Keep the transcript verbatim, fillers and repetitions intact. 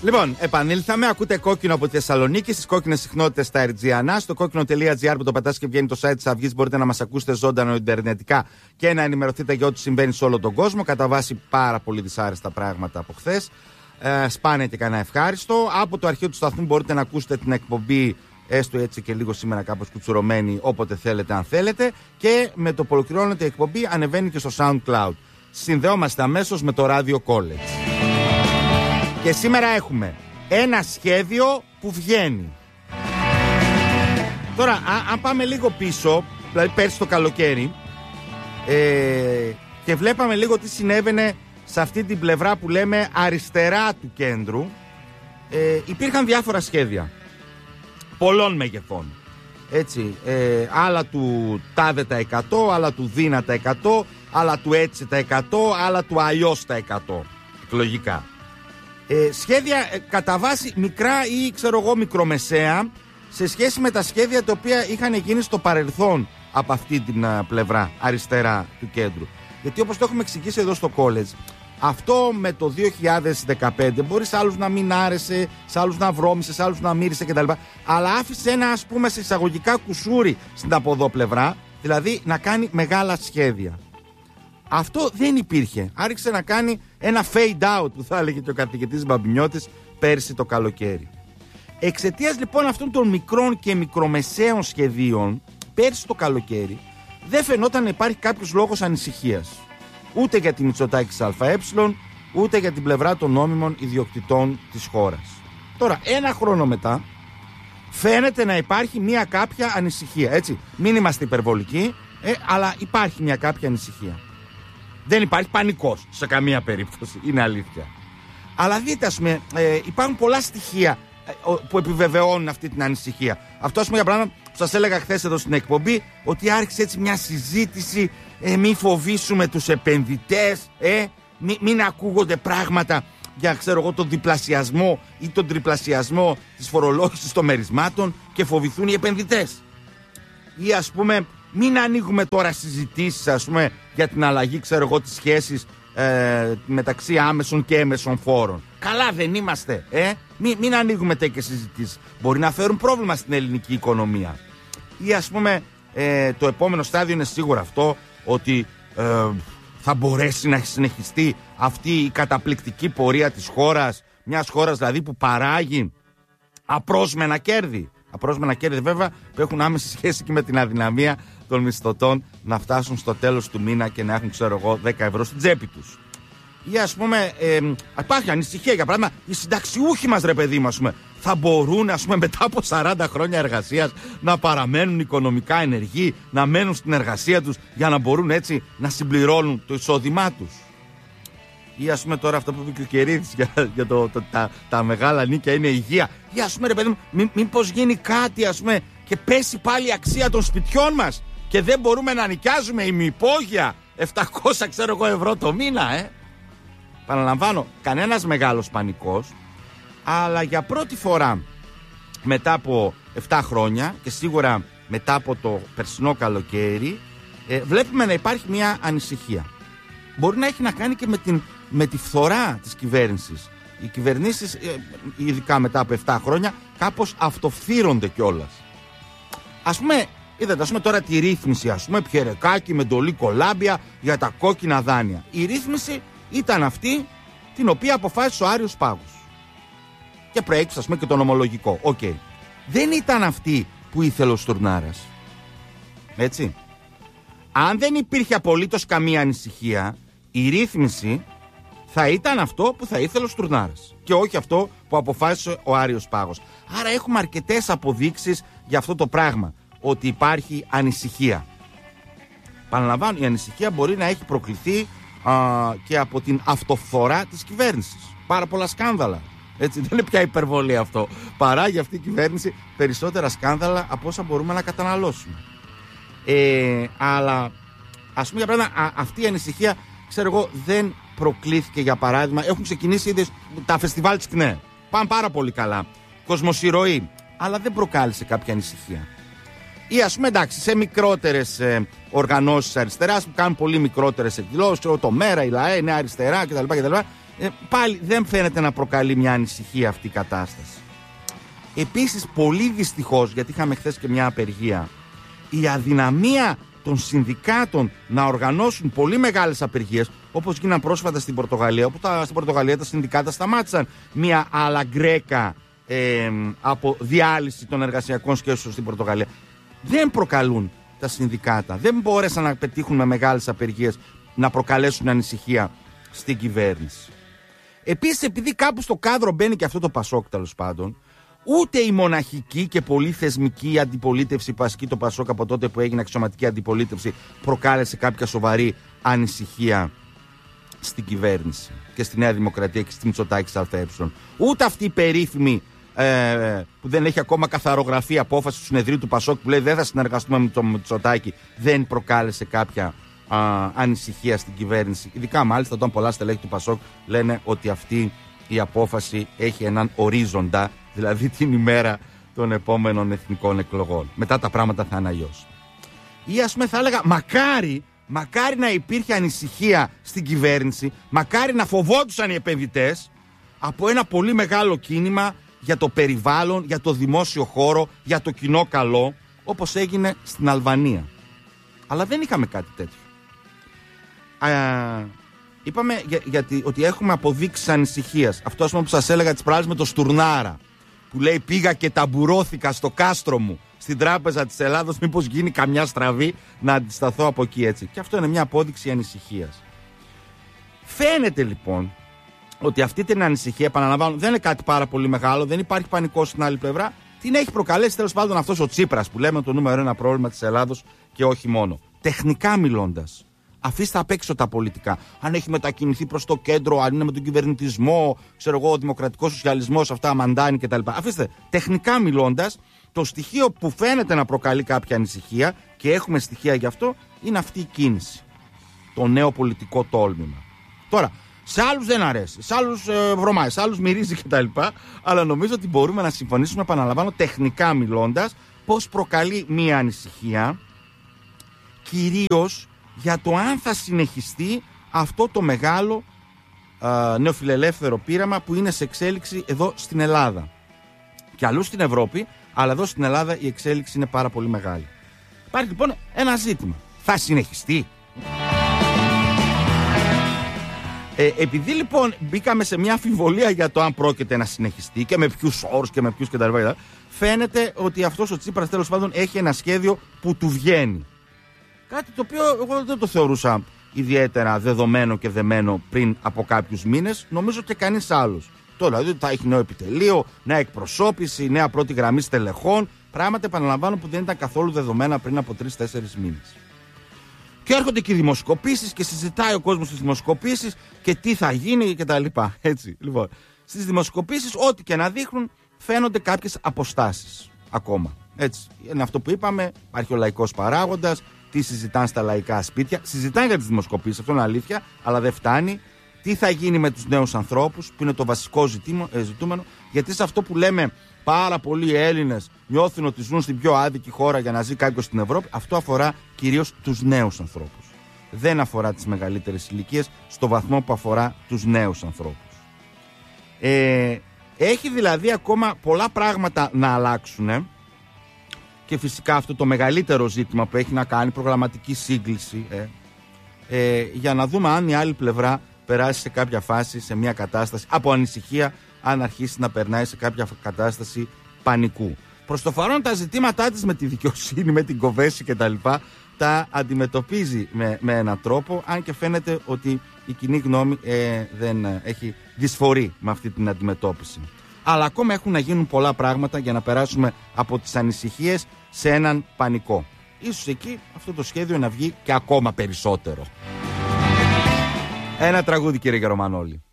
Λοιπόν, επανήλθαμε. Ακούτε κόκκινο από τη Θεσσαλονίκη, στις κόκκινες συχνότητες στα Ερτζιανά. Στο κόκκινο τελεία τζι άρ που το πατάς και βγαίνει το site της Αυγής, μπορείτε να μας ακούσετε ζωντανό ιντερνετικά και να ενημερωθείτε για ό,τι συμβαίνει σε όλο τον κόσμο. Κατά βάση πάρα πολύ δυσάρεστα πράγματα από χθες. Ε, σπάνια και κανένα ευχάριστο. Από το αρχείο του σταθμού μπορείτε να ακούσετε την εκπομπή, έστω έτσι και λίγο σήμερα κάπως κουτσουρωμένη, όποτε θέλετε, αν θέλετε. Και με το που ολοκληρώνεται η εκπομπή, ανεβαίνει και στο SoundCloud. Συνδεόμαστε αμέσως με το Radio College. Και σήμερα έχουμε ένα σχέδιο που βγαίνει. Τώρα, α, αν πάμε λίγο πίσω, δηλαδή πέρσι το καλοκαίρι, ε, και βλέπαμε λίγο τι συνέβαινε σε αυτή την πλευρά που λέμε αριστερά του κέντρου, ε, υπήρχαν διάφορα σχέδια πολλών μεγεθών. Έτσι, ε, άλλα του τάδε τα εκατό, άλλα του δίνα τα εκατό, άλλα του έτσι τα εκατό, άλλα του αλλιώς τα εκατό, εκλογικά. Ε, σχέδια ε, κατά βάση μικρά ή ξέρω εγώ μικρομεσαία σε σχέση με τα σχέδια τα οποία είχαν γίνει στο παρελθόν από αυτή την α, πλευρά αριστερά του κέντρου. Γιατί όπως το έχουμε εξηγήσει εδώ στο college, αυτό με το δύο χιλιάδες δεκαπέντε μπορεί σε άλλους να μην άρεσε, σε άλλους να βρώμησε, σε άλλους να μύρισε κτλ. Αλλά άφησε ένα, ας πούμε, σε εισαγωγικά κουσούρι στην από εδώ πλευρά, δηλαδή να κάνει μεγάλα σχέδια. Αυτό δεν υπήρχε. Άρχισε να κάνει ένα fade out, που θα έλεγε και ο καθηγητής Μπαμπινιώτης πέρσι το καλοκαίρι. Εξαιτίας λοιπόν αυτών των μικρών και μικρομεσαίων σχεδίων, πέρσι το καλοκαίρι δεν φαινόταν να υπάρχει κάποιος λόγος ανησυχίας. Ούτε για τη Μητσοτάκης ΑΕ, ούτε για την πλευρά των νόμιμων ιδιοκτητών της χώρας. Τώρα, ένα χρόνο μετά, φαίνεται να υπάρχει μια κάποια ανησυχία. Έτσι, μην είμαστε υπερβολικοί, ε, αλλά υπάρχει μια κάποια ανησυχία. Δεν υπάρχει πανικός σε καμία περίπτωση, είναι αλήθεια. Αλλά δείτε, ας πούμε, ε, υπάρχουν πολλά στοιχεία ε, που επιβεβαιώνουν αυτή την ανησυχία. Αυτό, ας πούμε, για πράγμα που σας έλεγα χθες εδώ στην εκπομπή, ότι άρχισε έτσι μια συζήτηση, ε, μην φοβήσουμε τους επενδυτές, ε, μην, μην ακούγονται πράγματα για, ξέρω εγώ, τον διπλασιασμό ή τον τριπλασιασμό της φορολόγησης των μερισμάτων και φοβηθούν οι επενδυτές. Ή, ας πούμε, μην ανοίγουμε τώρα συζητήσεις, ας πούμε, για την αλλαγή, ξέρω εγώ, της σχέσης ε, μεταξύ άμεσων και έμεσων φόρων. Καλά δεν είμαστε, ε? Μην, μην ανοίγουμε τέτοιες συζητήσεις. Μπορεί να φέρουν πρόβλημα στην ελληνική οικονομία. Ή, ας πούμε, ε, το επόμενο στάδιο είναι σίγουρα αυτό, ότι ε, θα μπορέσει να συνεχιστεί αυτή η καταπληκτική πορεία της χώρας, μιας χώρας δηλαδή που παράγει απρόσμενα κέρδη. Απρόσμενα κέρδη βέβαια που έχουν άμεση σχέση και με την αδυναμία των μισθωτών να φτάσουν στο τέλος του μήνα και να έχουν, ξέρω εγώ, δέκα ευρώ στην τσέπη τους. Ή, ας πούμε, ε, υπάρχει ανησυχία για παράδειγμα, οι συνταξιούχοι μας, ρε παιδί μου, ας πούμε, θα μπορούν, ας πούμε, μετά από σαράντα χρόνια εργασίας να παραμένουν οικονομικά ενεργοί, να μένουν στην εργασία τους για να μπορούν έτσι να συμπληρώνουν το εισόδημά τους. Ή, ας πούμε, τώρα αυτό που είπε και ο Κερίδης για, για το, το, τα, τα μεγάλα νίκια είναι υγεία. Ή, ας πούμε, ρε παιδί μου, μην, μήπως γίνει κάτι, ας πούμε, και πέσει πάλι η αξία των σπιτιών μας και δεν μπορούμε να νοικιάζουμε ημιυπόγεια επτακόσια, ξέρω εγώ, ευρώ το μήνα, ε. Παραλαμβάνω, κανένας μεγάλος πανικός, αλλά για πρώτη φορά μετά από επτά χρόνια και σίγουρα μετά από το περσινό καλοκαίρι, ε, βλέπουμε να υπάρχει μια ανησυχία. Μπορεί να έχει να κάνει και με, την, με τη φθορά της κυβέρνησης. Οι κυβερνήσεις, ε, ειδικά μετά από επτά χρόνια, κάπως αυτοφθύρονται κιόλας. Ας πούμε, είδατε, ας πούμε τώρα τη ρύθμιση, ας πούμε, Πιερεκάκη με ντολή Κολάμπια για τα κόκκινα δάνεια. Η ρύθμιση ήταν αυτή την οποία αποφάσισε ο Άριος Πάγος. Και προέκυψε, ας πούμε, και το νομολογικό. Οκ. Okay. Δεν ήταν αυτή που ήθελε ο Στουρνάρας. Έτσι. Αν δεν υπήρχε απολύτως καμία ανησυχία, η ρύθμιση θα ήταν αυτό που θα ήθελε ο Στουρνάρας και όχι αυτό που αποφάσισε ο Άριος Πάγος. Άρα έχουμε αρκετές αποδείξεις για αυτό το πράγμα, ότι υπάρχει ανησυχία. Παραλαμβάνω, η ανησυχία μπορεί να έχει προκληθεί α, και από την αυτοφθορά της κυβέρνησης. Πάρα πολλά σκάνδαλα. Έτσι, δεν είναι πια υπερβολή αυτό. Παράγει αυτή η κυβέρνηση περισσότερα σκάνδαλα από όσα μπορούμε να καταναλώσουμε. Ε, αλλά, ας πούμε, για παράδειγμα, α, αυτή η ανησυχία, ξέρω εγώ, δεν προκλήθηκε, για παράδειγμα. Έχουν ξεκινήσει ήδη τα φεστιβάλ της ΚΝΕ. Πάνε πάρα πολύ καλά. Κοσμοσυρωή. Αλλά δεν προκάλεσε κάποια ανησυχία. Ή, ας πούμε, εντάξει, σε μικρότερες ε, οργανώσεις αριστεράς που κάνουν πολύ μικρότερες εκδηλώσεις, το ΜΕΡΑ, η ΛΑΕ, η Νέα Αριστερά κτλ. κτλ. ε, πάλι δεν φαίνεται να προκαλεί μια ανησυχία αυτή η κατάσταση. Επίσης, πολύ δυστυχώς, γιατί είχαμε χθες και μια απεργία, η αδυναμία των συνδικάτων να οργανώσουν πολύ μεγάλες απεργίες, όπως γίναν πρόσφατα στην Πορτογαλία, όπου τα, στην Πορτογαλία τα συνδικάτα σταμάτησαν μια αλαγκρέκα ε, από διάλυση των εργασιακών σχέσεων στην Πορτογαλία. Δεν προκαλούν τα συνδικάτα, δεν μπόρεσαν να πετύχουν με μεγάλες απεργίες να προκαλέσουν ανησυχία στην κυβέρνηση. Επίσης, επειδή κάπου στο κάδρο μπαίνει και αυτό το Πασόκ, τέλος πάντων, ούτε η μοναχική και πολύ θεσμική αντιπολίτευση που ασκεί το Πασόκ από τότε που έγινε αξιωματική αντιπολίτευση προκάλεσε κάποια σοβαρή ανησυχία στην κυβέρνηση και στη Νέα Δημοκρατία και στη Μητσοτάκη ΑΕ. Ούτε αυτή η περίφημη ε, που δεν έχει ακόμα καθαρογραφεί απόφαση του συνεδρίου του Πασόκ που λέει δεν θα συνεργαστούμε με το Μητσοτάκη δεν προκάλεσε κάποια α, ανησυχία στην κυβέρνηση. Ειδικά μάλιστα όταν πολλά στελέχη του Πασόκ λένε ότι αυτή η απόφαση έχει έναν ορίζοντα, δηλαδή την ημέρα των επόμενων εθνικών εκλογών. Μετά τα πράγματα θα είναι αλλιώς. Ή ας πούμε θα έλεγα μακάρι, μακάρι να υπήρχε ανησυχία στην κυβέρνηση, μακάρι να φοβόντουσαν οι επενδυτές από ένα πολύ μεγάλο κίνημα για το περιβάλλον, για το δημόσιο χώρο, για το κοινό καλό, όπως έγινε στην Αλβανία. Αλλά δεν είχαμε κάτι τέτοιο. Α, είπαμε για, γιατί, ότι έχουμε αποδείξεις ανησυχίας. Αυτό ας πούμε που σας έλεγα τις προάλλες με το Στουρνάρα, που λέει πήγα και ταμπουρώθηκα στο κάστρο μου στην Τράπεζα της Ελλάδος, μήπως γίνει καμιά στραβή να αντισταθώ από εκεί έτσι. Και αυτό είναι μια απόδειξη ανησυχίας. Φαίνεται λοιπόν ότι αυτή την ανησυχία, επαναλαμβάνω, δεν είναι κάτι πάρα πολύ μεγάλο, δεν υπάρχει πανικός στην άλλη πλευρά. Την έχει προκαλέσει τέλος πάντων αυτός ο Τσίπρας που λέμε το νούμερο ένα πρόβλημα της Ελλάδος και όχι μόνο. Τεχνικά μιλώντας, αφήστε απ' έξω τα πολιτικά. Αν έχει μετακινηθεί προς το κέντρο, αν είναι με τον κυβερνητισμό, ξέρω εγώ, ο δημοκρατικός σοσιαλισμός, αυτά, μαντάνι κτλ. Αφήστε, τεχνικά μιλώντας, το στοιχείο που φαίνεται να προκαλεί κάποια ανησυχία και έχουμε στοιχεία γι' αυτό είναι αυτή η κίνηση. Το νέο πολιτικό τόλμημα. Τώρα, σε άλλους δεν αρέσει, σε άλλους ε, βρωμάει, σε άλλους μυρίζει κτλ. Αλλά νομίζω ότι μπορούμε να συμφωνήσουμε, επαναλαμβάνω, τεχνικά μιλώντας, πώς προκαλεί μία ανησυχία, κυρίως για το αν θα συνεχιστεί αυτό το μεγάλο α, νεοφιλελεύθερο πείραμα που είναι σε εξέλιξη εδώ στην Ελλάδα. Και αλλού στην Ευρώπη, αλλά εδώ στην Ελλάδα η εξέλιξη είναι πάρα πολύ μεγάλη. Υπάρχει λοιπόν ένα ζήτημα. Θα συνεχιστεί? Ε, επειδή λοιπόν μπήκαμε σε μια αμφιβολία για το αν πρόκειται να συνεχιστεί και με ποιους όρους και με ποιους κτλ., φαίνεται ότι αυτός ο Τσίπρας τέλος πάντων έχει ένα σχέδιο που του βγαίνει. Κάτι το οποίο εγώ δεν το θεωρούσα ιδιαίτερα δεδομένο και δεμένο πριν από κάποιους μήνες, νομίζω και κανείς άλλος. Τώρα, δηλαδή θα έχει νέο επιτελείο, νέα εκπροσώπηση, νέα πρώτη γραμμή στελεχών, πράγματα επαναλαμβάνω που δεν ήταν καθόλου δεδομένα πριν από τρεις-τέσσερις μήνες. Και έρχονται και οι δημοσκοπήσεις και συζητάει ο κόσμος στις δημοσκοπήσεις και τι θα γίνει κτλ. Έτσι, λοιπόν. Στις δημοσκοπήσεις, ό,τι και να δείχνουν, φαίνονται κάποιες αποστάσεις ακόμα. Έτσι. Είναι αυτό που είπαμε, υπάρχει ο λαϊκός παράγοντας. Τι συζητάνε στα λαϊκά σπίτια, συζητάνε για τις δημοσκοπήσεις, αυτό είναι αλήθεια, αλλά δεν φτάνει. Τι θα γίνει με τους νέους ανθρώπους, που είναι το βασικό ζητούμενο, γιατί σε αυτό που λέμε πάρα πολλοί Έλληνες νιώθουν ότι ζουν στην πιο άδικη χώρα για να ζει κάποιος στην Ευρώπη, αυτό αφορά κυρίως τους νέους ανθρώπους. Δεν αφορά τις μεγαλύτερες ηλικίες, στο βαθμό που αφορά τους νέους ανθρώπους. Ε, έχει δηλαδή ακόμα πολλά πράγματα να αλλάξουν. Ε. Και φυσικά αυτό το μεγαλύτερο ζήτημα που έχει να κάνει προγραμματική σύγκληση ε, ε, για να δούμε αν η άλλη πλευρά περάσει σε κάποια φάση, σε μια κατάσταση από ανησυχία, αν αρχίσει να περνάει σε κάποια κατάσταση πανικού. Προς το παρόν τα ζητήματά της με τη δικαιοσύνη, με την Κοβέση κτλ. Τα αντιμετωπίζει με, με έναν τρόπο, αν και φαίνεται ότι η κοινή γνώμη ε, δεν ε, έχει δυσφορεί με αυτή την αντιμετώπιση. Αλλά ακόμα έχουν να γίνουν πολλά πράγματα για να περάσουμε από τις ανησυχίες σε έναν πανικό. Ίσως εκεί αυτό το σχέδιο να βγει και ακόμα περισσότερο. Ένα τραγούδι, κύριε Γερομανόλη.